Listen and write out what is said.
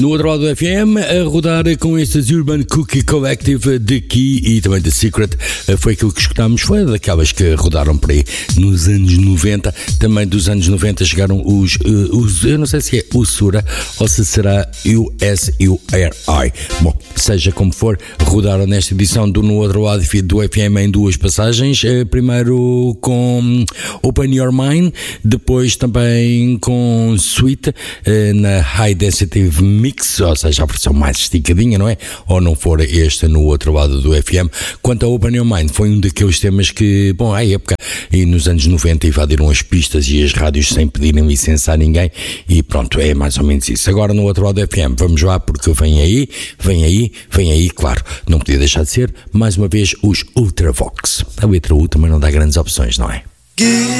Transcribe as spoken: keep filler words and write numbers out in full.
No outro lado do F M, a rodar com estes Urban Cookie Collective de Key e também The Secret, foi aquilo que escutámos, foi daquelas que rodaram por aí nos anos noventa. Também dos anos noventa chegaram os, os eu não sei se é Usura ou se será U S U R I. Bom, seja como for, rodaram nesta edição do No Outro Lado do F M em duas passagens. Primeiro com Open Your Mind, depois também com Sweet na High Density Mix, ou seja, a versão mais esticadinha, não é? Ou não for este No Outro Lado do F M. Quanto a Open Your Mind, foi um daqueles temas que, bom, à época e nos anos noventa invadiram as pistas e as rádios sem pedirem licença a ninguém e pronto, é mais ou menos isso. Agora No Outro Lado do F M, vamos lá porque vem aí, vem aí, vem aí, claro, não podia deixar de ser, mais uma vez, os Ultravox. A letra U também não dá grandes opções, não é?